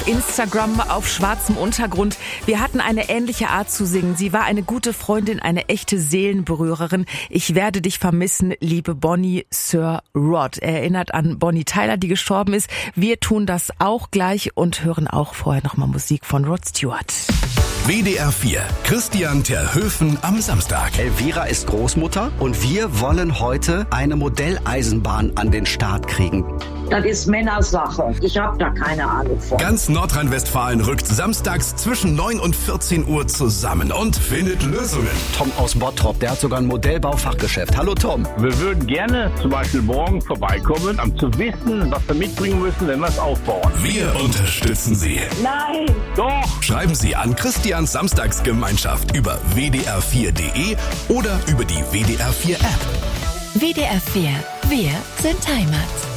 Instagram auf schwarzem Untergrund. Wir hatten eine ähnliche Art zu singen. Sie war eine gute Freundin, eine echte Seelenberührerin. Ich werde dich vermissen, liebe Bonnie Sir Rod. Er erinnert an Bonnie Tyler, die gestorben ist. Wir tun das auch gleich und hören auch vorher nochmal Musik von Rod Stewart. WDR 4, Christian Terhöfen am Samstag. Elvira ist Großmutter und wir wollen heute eine Modelleisenbahn an den Start kriegen. Das ist Männersache. Ich habe da keine Ahnung von. Ganz Nordrhein-Westfalen rückt samstags zwischen 9 und 14 Uhr zusammen und findet Lösungen. Tom aus Bottrop, der hat sogar ein Modellbaufachgeschäft. Hallo Tom. Wir würden gerne zum Beispiel morgen vorbeikommen, um zu wissen, was wir mitbringen müssen, wenn wir es aufbauen. Wir unterstützen Sie. Nein! Doch! Schreiben Sie an Christians Samstagsgemeinschaft über wdr4.de oder über die WDR 4 App. WDR 4. Wir sind Heimat.